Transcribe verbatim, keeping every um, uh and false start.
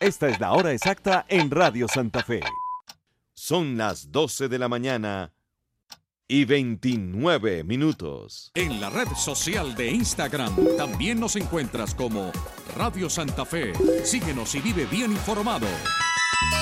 Esta es la hora exacta en Radio Santa Fe. Son las doce de la mañana y veintinueve minutos. En la red social de Instagram también nos encuentras como Radio Santa Fe. Síguenos y vive bien informado.